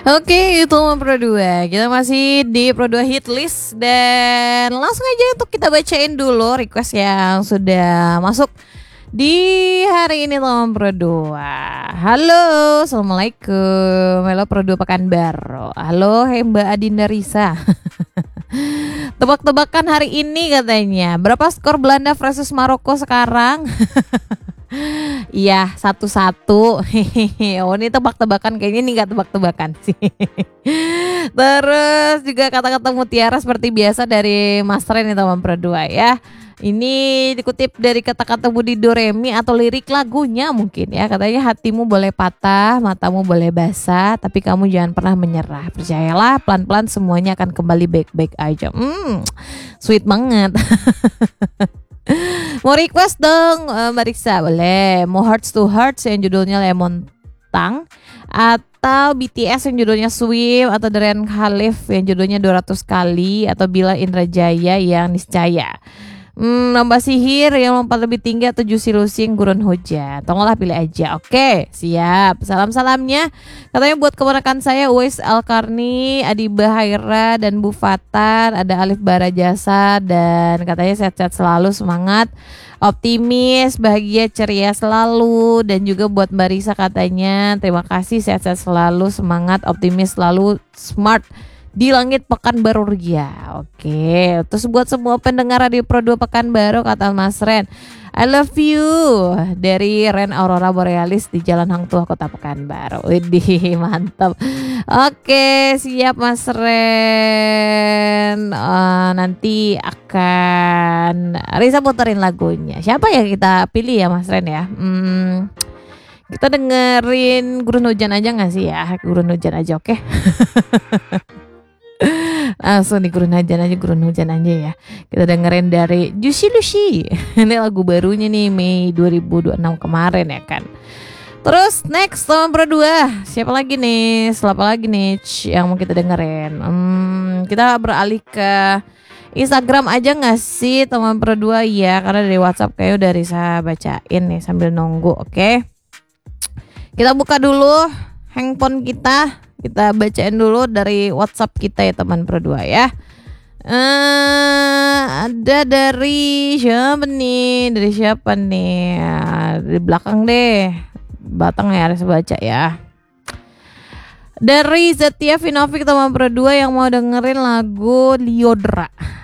Oke, itu Pro 2. Kita masih di Pro 2 hit list dan langsung aja untuk kita bacain dulu request yang sudah masuk di hari ini teman Pro 2. Halo, assalamualaikum. Halo Pro 2 Pekanbaru. Halo, Mbak Adinda Risa. Tebak-tebakan hari ini katanya. Berapa skor Belanda versus Maroko sekarang? Iya, 1-1. Oh, ini tebak-tebakan, kayaknya ini nggak tebak-tebakan sih. Terus juga kata-kata mutiara seperti biasa dari Mas Ren nih teman Pro 2 ya. Ini dikutip dari kata-kata Budi Doremi atau lirik lagunya mungkin ya. Katanya hatimu boleh patah, matamu boleh basah, tapi kamu jangan pernah menyerah. Percayalah, pelan-pelan semuanya akan kembali baik-baik aja. Sweet banget. Mau request dong Mbak Riksa, boleh. Mau Hearts to Hearts yang judulnya Lemon Tang, atau BTS yang judulnya Swim, atau Darian Khalif yang judulnya 200 kali, atau Bila Indrajaya yang Niscaya. Lomba sihir yang lompat lebih tinggi, atau Juicy Lucy yang Gurun Hujan. Tolonglah pilih aja. Oke, siap. Salam-salamnya katanya buat keponakan saya Uwais Alkarni, Adiba Haira, dan Bu Fatan. Ada Alif Barajasa, dan katanya sehat-sehat selalu, semangat, optimis, bahagia, ceria selalu. Dan juga buat Mbak Risa katanya terima kasih, sehat-sehat selalu, semangat, optimis selalu, smart di langit Pekanbaru Ria. Oke, terus buat semua pendengar Radio Pro 2 Pekanbaru kata Mas Ren, I love you, dari Ren Aurora Borealis di Jalan Hang Tuah Kota Pekanbaru. Widih, mantap. Oke, siap Mas Ren. Nanti akan Risa puterin lagunya. Siapa ya kita pilih ya Mas Ren ya? Kita dengerin Gurun Hujan aja gak sih ya? Gurun Hujan aja, oke? Langsung di Gurun Hujan aja ya. Kita dengerin dari Juicy Lucy. Ini lagu barunya nih, Mei 2026 kemarin ya kan. Terus next teman Pro 2, siapa lagi nih? Siapa lagi nih yang mau kita dengerin? Kita beralih ke Instagram aja gak sih teman Pro 2 ya? Karena dari WhatsApp kayak udah Risa bacain nih sambil nunggu. Oke, kita buka dulu handphone kita. Kita bacain dulu dari WhatsApp kita ya teman Pro 2 ya. Ada dari siapa nih? Di belakang deh. Batang ya harus baca ya. Dari Zatia Vinovic teman Pro 2 yang mau dengerin lagu Liodra.